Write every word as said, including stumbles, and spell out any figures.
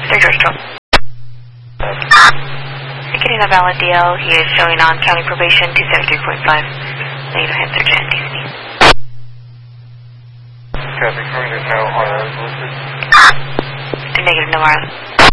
Sir George twelve. Getting a valid D L. He is showing on county probation two seventy-three point five. Negative hand search and D C. Traffic, there's no R O listed. Negative, no R O.